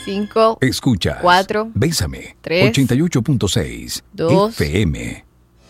5. Escuchas 4. Bésame. 3. 88.6 2. FM.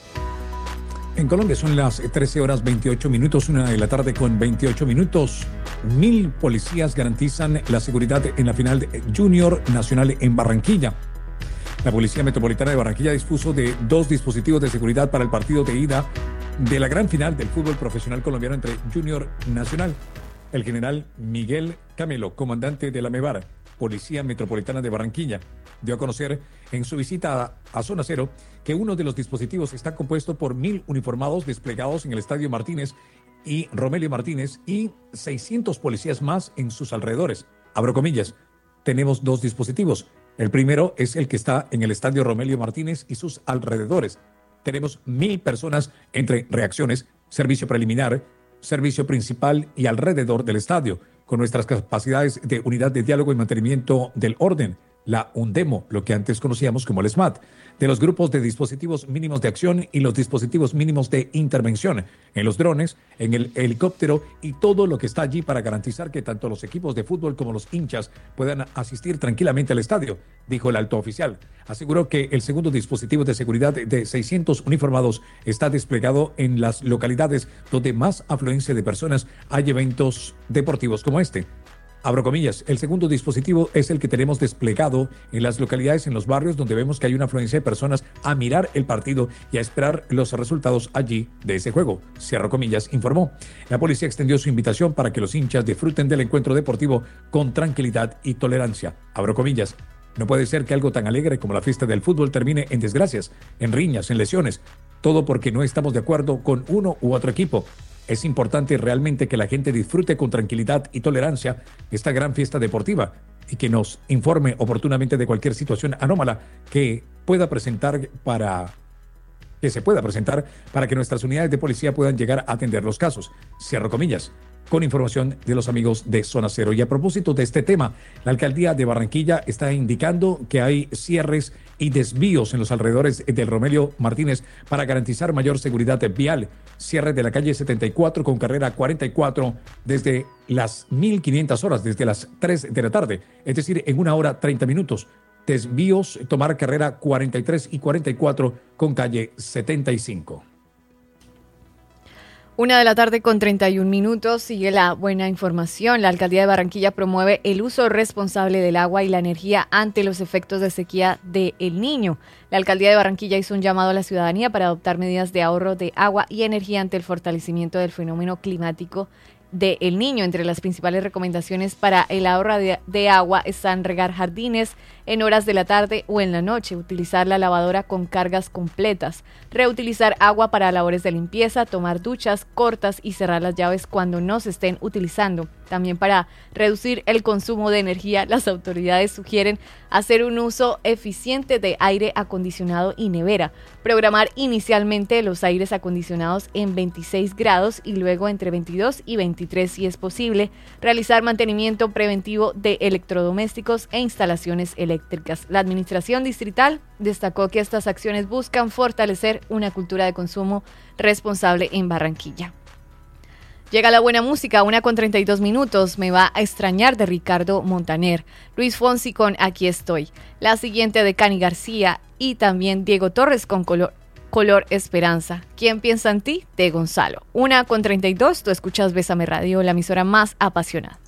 En Colombia son las 13 horas 28 minutos, 1 de la tarde con 28 minutos. 1.000 policías garantizan la seguridad en la final de Junior Nacional en Barranquilla. La Policía Metropolitana de Barranquilla dispuso de 2 dispositivos de seguridad para el partido de ida de la gran final del fútbol profesional colombiano entre Junior Nacional. El general Miguel Camelo, comandante de la MEBAR, Policía Metropolitana de Barranquilla, dio a conocer en su visita a Zona Cero que uno de los dispositivos está compuesto por 1.000 uniformados desplegados en el Estadio Martínez y Romelio Martínez y 600 policías más en sus alrededores. Abro comillas, tenemos 2 dispositivos. El primero es el que está en el Estadio Romelio Martínez y sus alrededores. Tenemos 1.000 personas entre reacciones, servicio preliminar, servicio principal y alrededor del estadio, con nuestras capacidades de unidad de diálogo y mantenimiento del orden, la UNDEMO, lo que antes conocíamos como el SMAT, de los grupos de dispositivos mínimos de acción y los dispositivos mínimos de intervención, en los drones, en el helicóptero y todo lo que está allí para garantizar que tanto los equipos de fútbol como los hinchas puedan asistir tranquilamente al estadio, dijo el alto oficial. Aseguró que el segundo dispositivo de seguridad de 600 uniformados está desplegado en las localidades donde más afluencia de personas hay eventos deportivos como este. Abro comillas, el segundo dispositivo es el que tenemos desplegado en las localidades, en los barrios donde vemos que hay una afluencia de personas a mirar el partido y a esperar los resultados allí de ese juego. Cierro comillas, informó. La policía extendió su invitación para que los hinchas disfruten del encuentro deportivo con tranquilidad y tolerancia. Abro comillas. No puede ser que algo tan alegre como la fiesta del fútbol termine en desgracias, en riñas, en lesiones. Todo porque no estamos de acuerdo con uno u otro equipo. Es importante realmente que la gente disfrute con tranquilidad y tolerancia esta gran fiesta deportiva y que nos informe oportunamente de cualquier situación anómala que se pueda presentar para que nuestras unidades de policía puedan llegar a atender los casos. Cierro comillas. Con información de los amigos de Zona Cero. Y a propósito de este tema, la alcaldía de Barranquilla está indicando que hay cierres y desvíos en los alrededores del Romelio Martínez para garantizar mayor seguridad vial. Cierre de la calle 74 con carrera 44 desde las 1500 horas, desde las 3 de la tarde, es decir, en 1 hora 30 minutos. Desvíos, tomar carrera 43 y 44 con calle 75. 1 de la tarde con 31 minutos, sigue la buena información. La alcaldía de Barranquilla promueve el uso responsable del agua y la energía ante los efectos de sequía de El Niño. La alcaldía de Barranquilla hizo un llamado a la ciudadanía para adoptar medidas de ahorro de agua y energía ante el fortalecimiento del fenómeno climático de El Niño. Entre las principales recomendaciones para el ahorro de agua están regar jardines en horas de la tarde o en la noche, utilizar la lavadora con cargas completas, reutilizar agua para labores de limpieza, tomar duchas cortas y cerrar las llaves cuando no se estén utilizando. También para reducir el consumo de energía, las autoridades sugieren hacer un uso eficiente de aire acondicionado y nevera, programar inicialmente los aires acondicionados en 26 grados y luego entre 22 y 23 si es posible, realizar mantenimiento preventivo de electrodomésticos e instalaciones eléctricas. La administración distrital destacó que estas acciones buscan fortalecer una cultura de consumo responsable en Barranquilla. Llega la buena música, 1:32 minutos. Me va a extrañar de Ricardo Montaner. Luis Fonsi con Aquí estoy. La siguiente de Cani García y también Diego Torres con Color Esperanza. ¿Quién piensa en ti? De Gonzalo. 1:32, tú escuchas Bésame Radio, la emisora más apasionada.